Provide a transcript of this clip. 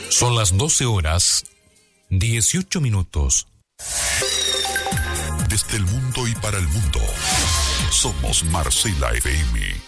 Son las 12:18. Desde el mundo y para el mundo, somos Marcela FM.